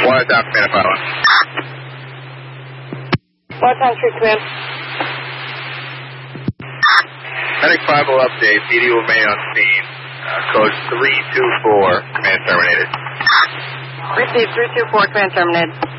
Watertown Command, following. Watertown Street Command. Medic 5 will update. PD will remain on scene. Code 324, command terminated. Received 324, command terminated.